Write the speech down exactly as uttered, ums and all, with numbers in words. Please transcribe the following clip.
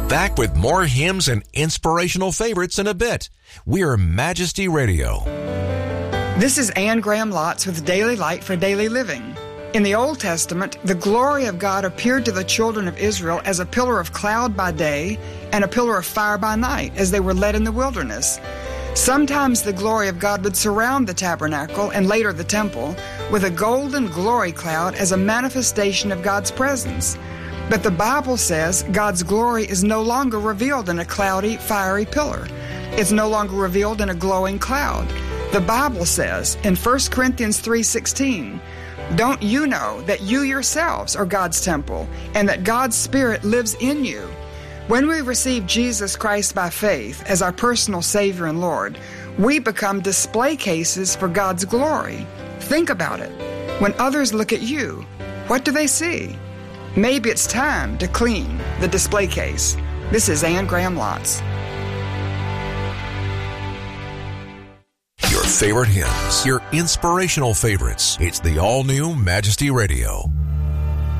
Back with more hymns and inspirational favorites in a bit. We are Majesty Radio. This is Anne Graham Lotz with Daily Light for Daily Living. In the Old Testament, the glory of God appeared to the children of Israel as a pillar of cloud by day and a pillar of fire by night as they were led in the wilderness. Sometimes the glory of God would surround the tabernacle and later the temple with a golden glory cloud as a manifestation of God's presence. But the Bible says God's glory is no longer revealed in a cloudy, fiery pillar. It's no longer revealed in a glowing cloud. The Bible says in First Corinthians three sixteen, "Don't you know that you yourselves are God's temple and that God's Spirit lives in you?" When we receive Jesus Christ by faith as our personal Savior and Lord, we become display cases for God's glory. Think about it. When others look at you, what do they see? Maybe it's time to clean the display case. This is Anne Graham Lotz. Your favorite hymns, your inspirational favorites. It's the all-new Majesty Radio.